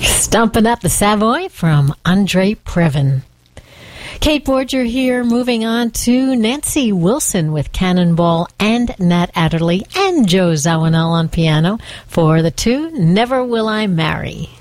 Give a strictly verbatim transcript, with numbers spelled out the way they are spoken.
Stumping Up the Savoy from Andre Previn. Kate Borger here, moving on to Nancy Wilson with Cannonball and Nat Adderley and Joe Zawinul on piano for the two Never Will I Marry.